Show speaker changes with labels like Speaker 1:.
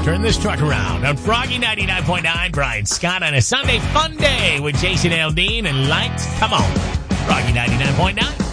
Speaker 1: Turn this truck around on Froggy 99.9. Brian Scott on a Sunday fun day with Jason Aldean and Lights. Come on. Froggy 99.9.